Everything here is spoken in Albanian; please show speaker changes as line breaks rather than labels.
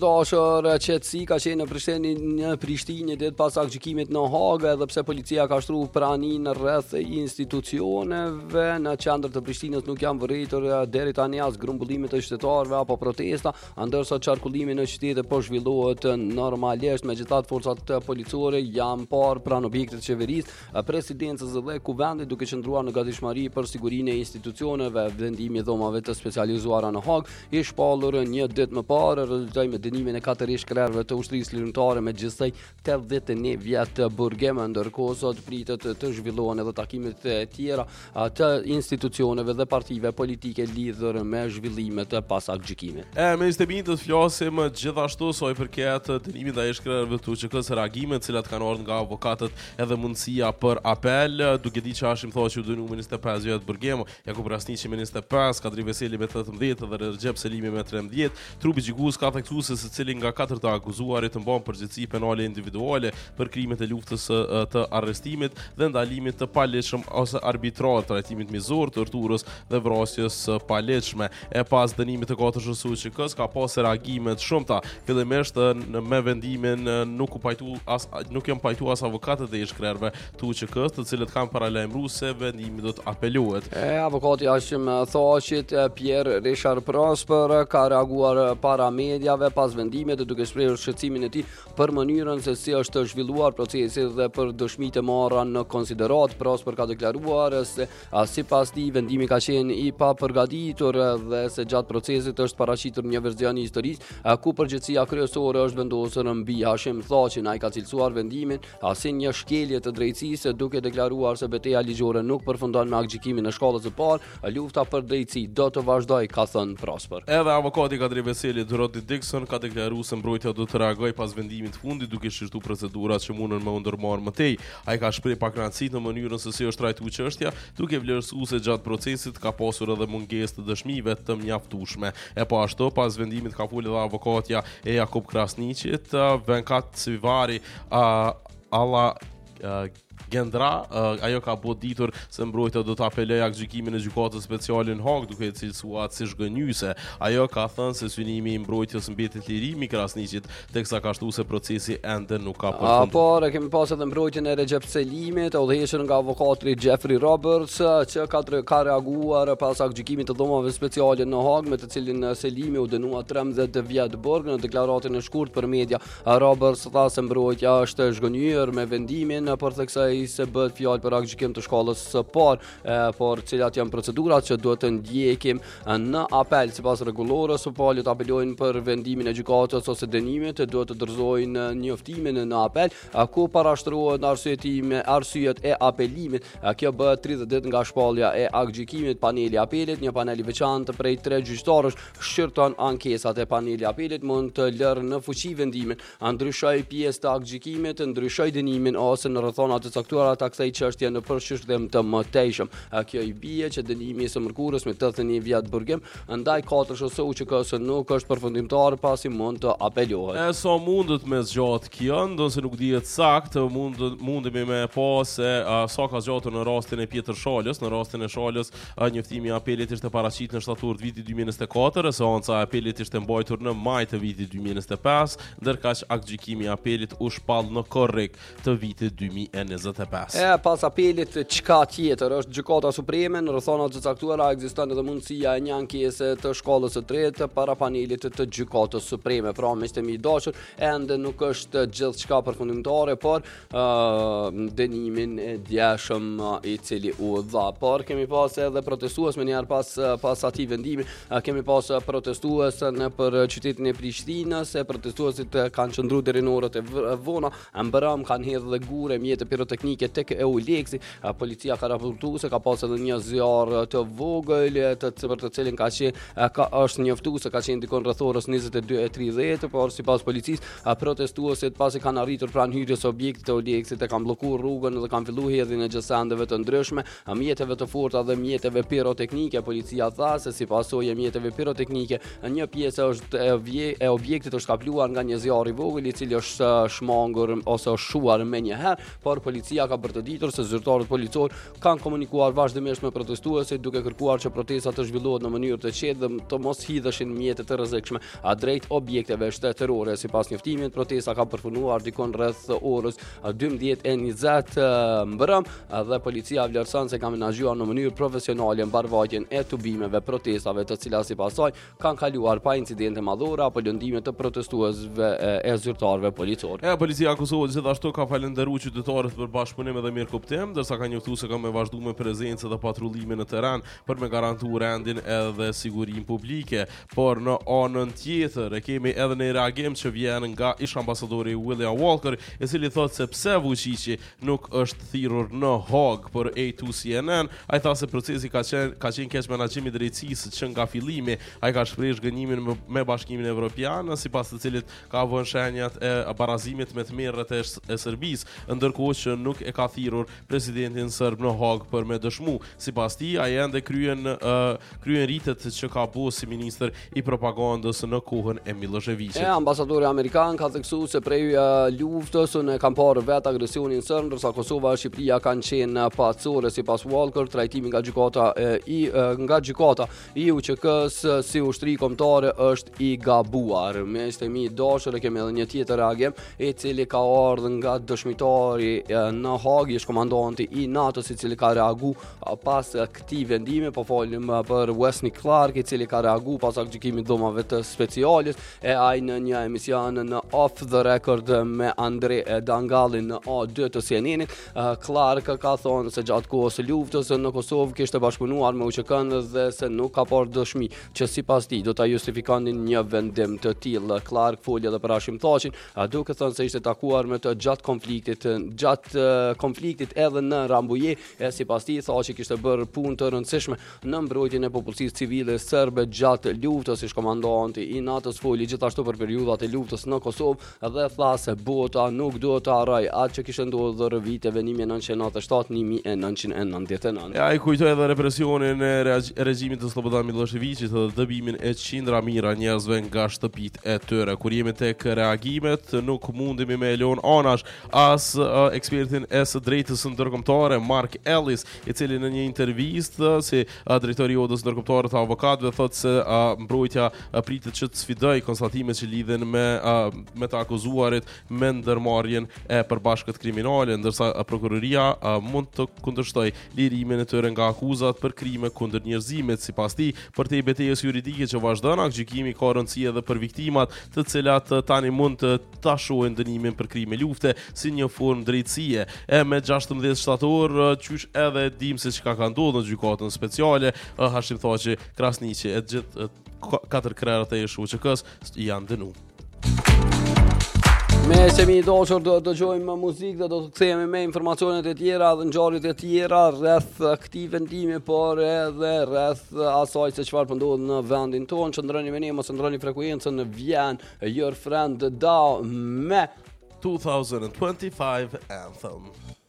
dashur, qetësi ka qenë në Prishtinë ditë pas aktgjykimit në Hagë, edhe pse policia ka shtruar praninë rreth institucioneve në qendër të Prishtinës nuk janë vërritur deri tani as grumbullimet të qytetarëve apo protesta, ndërsa qarkullimi në qytet po zhvillohet normalisht. Megjithatë, forcat policore janë parë pranë objektit të qeverisë, presidencës dhe kuvendit, duke qëndruar në gatishmëri për sigurinë e institucioneve. Vendimi i dhomave të specializuara në Hagë i shpallur një ditë më parë rezultoi me dënimin e 4 krerëve të ushtrisë lirimtare me gjithsej 81 vjet burgim, ndërkohë sot pritet të zhvillohen edhe takimet e tjera të institucioneve dhe partive politike lidhur me zhvillimet pas aktgjykimit.
Me istemin të flasim gjithashtu sa i përket dënimit ndaj shkrerëve të UÇK-s, reagimet të cilat kanë ardhur nga avokatët edhe mundësia për apel, duke ditë që Hashim thotë që dënuar 25 vjet burgim, Jakub Rasniqi me 25, Kadri Veseli me 18 dhe Recep Selimi me 13. Trupi gjykues ka theksuar se secili nga 4 të akuzuarit mban përgjegjësi penale individuale për krimet e luftës të arrestimit dhe ndalimit të palegjshëm ose arbitrar, trajtimit mizor, torturës dhe vrasjes palegjshme. E pas dënimit të 4 UÇK-s ka pasur reagime të shumta. Fillimisht me vendimin nuk janë pajtuar as avokatët e shkrerëve të UÇK-s, të cilët kanë paralajmëruar se vendimi do të apelohet.
Avokati Hashim Thaqit, Pierre Richard Prosper, ka reaguar para mediave pas vendimit dhe duke shprehur shqetësimin e tij për mënyrën se si është zhvilluar procesi dhe për dëshmitë e marra në konsiderat. Prosper ka deklaruar se sipas tij vendimi ka qenë i papërgatitur dhe se gjatë procesit është paraqitur një version i historisë ku përgjegjësia kryesore është vendosur mbi Hashim Thaqin. Ai ka cilësuar vendimin si një shkelje të drejtësisë, duke deklaruar se betejë ligjore nuk përfundon me aktgjykimin e shkallës së parë, lufta për drejtësi do të vazhdojë, ka thënë Prosper.
Edhe avokati Kadri Veseli, Dorothy Dixon, ka deklaruar se mbrojtja do të reagojë pas vendimit të fundit, duke shqyrtuar procedurat që mundën me u ndërmarrë më tej. Ai ka shprehur pakënaqësi në mënyrën se si është trajtuar çështja, duke vlerësuar se gjatë procesit ka pasur edhe mungesë të dëshmive të mjaftueshme. E po ashtu, pas vendimit ka folur edhe avokatja e Jakub Krasniqit, Venkat Civari, Gendra, ajo ka bërë ditur se mbrojtja do të apelojë aktgjykimin e gjykatës speciale në Hagë, duke e cilësuar si zhgënjyese. Ajo ka thënë se synimi i mbrojtjes mbetet lirimi i Krasniqit, teksa ka shtuar se procesi ende nuk ka përfunduar.
Por kemi pasur edhe mbrojtjen e Recep Selimit, udhëhequr nga avokati Jeffrey Roberts, që ka reaguar pas aktgjykimit të dhomave speciale në Hagë, me të cilin Selimi u dënua 13 vjet burg. Në deklaratën e shkurt për media, Roberts tha se mbrojtja është zhgënjur me vendimin, por theksoi se bëhet fjalë për aktgjykim të shkallës së parë, por cilat janë procedurat që duhet të ndjekim në apel. Sipas rregullorës, palët apelojnë për vendimin e gjykatës ose dënimet, duhet të dorëzojnë njoftimin në apel, ku parashtrohet arsyet e apelimit. Kjo bëhet 30 ditë nga shpallja e aktgjykimit. Paneli i apelit, një panel i veçantë prej 3 gjyqtarësh, shqyrton ankesat e paneli i apelit, mund të lërë në fuqi vendimin, ndryshoj pjesë të aktgjykimit, ndryshoj dënimin ose në rrethona të caktuara të kësaj çështje në përshkrim të mëtejshëm. Kjo i bie që dënimi i së mërkurës me 81 vjet burgim ndaj 4 UÇK-s nuk është përfundimtar, pasi mund të apelohet.
Sa mundet me zgjat kjo, ndonse nuk dihet saktë, mundemi me pas se sa ka zgjatur në rastin e Pjetër Shalës. Në rastin e Shalës, njoftimi i apelit ishte paraqitur në shtator të vitit 2024, seanca e apelit ishte mbajtur në maj të vitit 2025, ndërkaq aktgjykimi i apelit u shpall në korrik të vitit 2025.
Pas apelit çka tjetër është gjykata supreme, në rrethonat të caktuara ekziston edhe mundësia e një ankese të shkallës së tretë para panelit të gjykatës supreme. Pra, me shtemi i dashur, ende nuk është gjithçka përfundimtare, por dënimin e djeshëm i cili u dha. Por kemi pas edhe protestues me njëherë pas atij vendimi, kemi pas protestues në për qytetin e Prishtinës, protestuesit kanë qëndruar deri në orët e vona, mbrëm kanë hedhur dhe gure, mjete piroteknike tek Euleksi. Policia ka raportuar se ka pasur edhe një zjarr të vogël për të cilin është njoftuar se ka qenë dikon rreth orës 22:30, por sipas policisë protestuesit pasi kanë arritur pranë hyrjes së objektit të Euleksit e kanë bllokuar rrugën dhe kanë filluar hedhjen e gjësandeve të ndryshme, mjeteve të forta dhe mjeteve piroteknike. Policia tha se sipas sojë mjeteve piroteknike, një pjesë e objektit është kapluar nga një zjarr i vogël i cili është shmangur ose është shuar më një herë, por policia policia ka bërtëditur se zyrtarët policor kanë komunikuar vazhdimisht me protestuesit duke kërkuar që protesta të zhvillohet në mënyrë të qetë dhe të mos hidheshin mjete të rrezikshme drejt objekteve shtetërore. Sipas njoftimit, protesta ka përfunduar dikon rreth orës 12:20 mbrëm dhe policia vlerëson se ka menaxhuar në mënyrë profesionale mbarvajtjen e tubimeve protestave, të cilat sipas saj kanë kaluar pa incidente madhore apo lëndime të protestuesve e zyrtarëve policor.
Policia akuzohet gjithashtu ka falendëruar qytetarët për bashkëpunim dhe mirëkuptim, ndërsa ka njoftuar se ka me vazhdu me prezencë dhe patrullime në terren për me garantu rendin edhe sigurinë publike. Por në anën tjetër e kemi edhe një reagim që vjen nga ish ambasadori William Walker, i cili thotë se pse Vučići nuk është thirrur në Hag për A2CNN. Ai tha se procesi ka qenë keq menaxhimi i drejtësisë që nga fillimi ai ka shprehur gënjimin me Bashkimin Evropian, sipas të cilit ka vënë shenjat e barazimit me të mirët e Serbisë, ndërkohë që nuk e ka thirrur presidentin serb në Hag për me dëshmu. Sipas tij, ai ende kryen rritet që ka bu si ministër i propagandës në kohën e Miloševićit.
Ambasadori amerikan ka theksuar se prej luftës ne kanë parë vetë agresionin serb, ndërsa Kosova dhe Shqipëria kanë qenë pacore. Sipas Walker, trajtimi nga gjykata i UÇK-s si ushtri kombëtare është i gabuar. Me shtemi dashur kemi edhe një tjetër reagim i cili ka ardhur nga dëshmitari në Hag, ish komandanti i NATO-s, i cili ka reaguar pas këtij vendimi. Po folim për Wesley Clark, i cili ka reaguar pas gjykimit dhomave të specialis, e ai në një emision në Off the Record me Andre Dangallin në A2 të CNN-it. Clark ka thonë se gjatë kohës së luftës në Kosovë kishte bashkëpunuar me UÇK-n dhe se nuk ka parë dëshmi që sipas tij do ta justifikonin një vendim të tillë. Clark foli edhe për Hashim Thaqin, duke thënë se ishte takuar me të gjatë konfliktit edhe në Rambuje. Sipas tij, Thaqi kishte bërë punë të rëndësishme në mbrojtjen e popullsisë civile serbe gjatë luftës. Ish komandanti i NATO-s foli gjithashtu për periudhat e luftës në Kosovë dhe tha se bota nuk duhet të harrojë atë që kishte ndodhur viteve 1997-1999.
Ai kujtoi edhe represionin e regjimit të Slobodan Miloševićit dhe dëbimin e qindra mijëra njerëzve nga shtëpitë e tyre. Kur jemi tek reagimet, nuk mundemi me lënë anash as ekspertin e së drejtës ndërkombëtare Mark Ellis, i cili në një intervistë si drejtori i odës ndërkombëtare të avokatëve thotë se mbrojtja pritet që të sfidoj konstatimet që lidhen me të akuzuarit me ndërmarrjen e përbashkët kriminale, ndërsa prokuroria mund të kundërshtoj lirimin e tyre nga akuzat për krime kundër njerëzimit. Sipas tij, për te betejës juridike që vazhdon, gjykimi ka rëndësi edhe për viktimat, të cilat tani mund të shohin dënimin për krime lufte si një formë drejtësie. Me 16 shtator, qysh edhe dim se çka ka ndodhur në gjykatën speciale, Hashim Thaqi, Krasniqi e gjithë 4 krerët e UÇK-s janë dënuar.
Me semi dashur do dëgjojmë muzikë dhe do të kthehemi me informacionet e tjera dhe ngjarjet e tjera rreth këtij vendimi, por edhe rreth asaj se çfarë po ndodh në vendin tonë. Qëndroni me ne, mos ndroni frekuencën, vjen Your Friend Down me
2025 Anthem.